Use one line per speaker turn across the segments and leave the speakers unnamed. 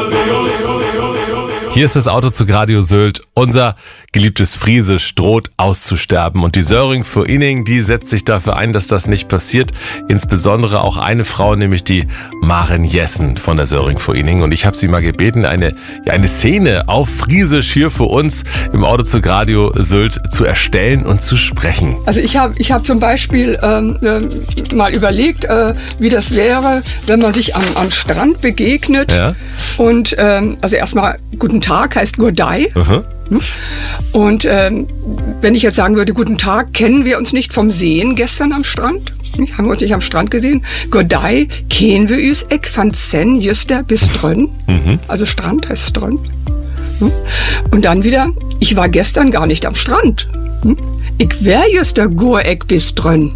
Hier ist das Auto zu Radio Sylt. Unser geliebtes Friesisch droht auszusterben. Und die Söring vor Inning, die setzt sich dafür ein, dass das nicht passiert. Insbesondere auch eine Frau, nämlich die Maren Jessen von der Söring vor Inning. Und ich habe sie mal gebeten, eine Szene auf Friesisch hier für uns im Auto zu Radio Sylt zu erstellen und zu sprechen.
Also ich hab zum Beispiel mal überlegt, wie das wäre, wenn man sich am Strand begegnet. Ja. Und also erstmal Guten Tag heißt Gurdei. Und wenn ich jetzt sagen würde, guten Tag, kennen wir uns nicht vom Sehen gestern am Strand? Haben wir uns nicht am Strand gesehen? Gurdei, kennen wir uns ek van sen, juster bis drön. Also Strand heißt Strön. Und dann wieder, ich war gestern gar nicht am Strand. Ich wär juster gur ek bis drön.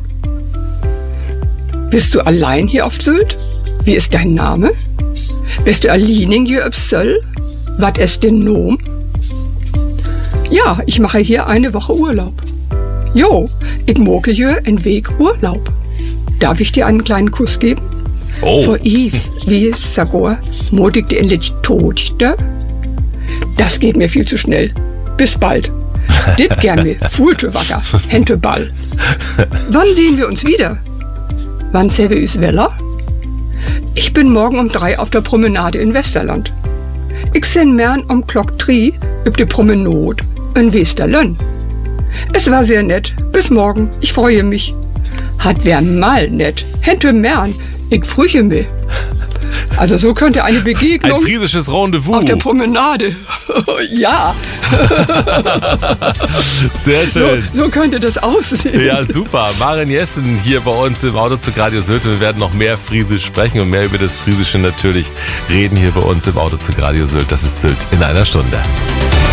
Bist du allein hier auf Sylt? Wie ist dein Name? Bist du allein hier auf Sylt? Was ist denn Nom? Ja, ich mache hier eine Woche Urlaub. Jo, ich moke hier einen Weg Urlaub. Darf ich dir einen kleinen Kuss geben?
Oh.
Vor Eve, wie es Sagor, motig die endlich tot, da? Das geht mir viel zu schnell. Bis bald. Dit gern mir, Fulte wacker, Hente Ball. Wann sehen wir uns wieder? Wann sehen wir uns Weller? Ich bin morgen um 3 auf der Promenade in Westerland. Ich sen mern um Klock 3 üb de Promenade in Westerlönn. Es war sehr nett. Bis morgen. Ich freue mich. Hat wer mal nett. Hente mern. Ich früche mich. Also so könnte eine Begegnung
ein friesisches Rendezvous
auf der Promenade. Ja.
Sehr schön.
So könnte das aussehen.
Ja, super. Maren Jessen hier bei uns im Auto zu Radio Sylt. Wir werden noch mehr Friesisch sprechen und mehr über das Friesische natürlich reden hier bei uns im Auto zu Radio Sylt. Das ist Sylt in einer Stunde.